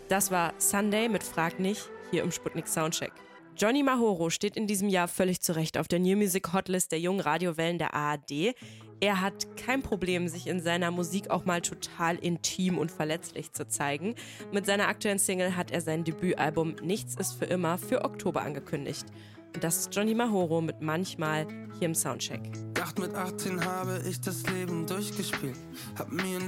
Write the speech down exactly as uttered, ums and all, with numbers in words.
Das war Sunday mit Frag nicht, hier im Sputnik Soundcheck. Johnny Mahoro steht in diesem Jahr völlig zurecht auf der New Music Hotlist der jungen Radiowellen der A R D. Er hat kein Problem, sich in seiner Musik auch mal total intim und verletzlich zu zeigen. Mit seiner aktuellen Single hat er sein Debütalbum Nichts ist für immer für Oktober angekündigt. Und das ist Johnny Mahoro mit Manchmal hier im Soundcheck. Dacht mit achtzehn habe ich das Leben durchgespielt, hab mir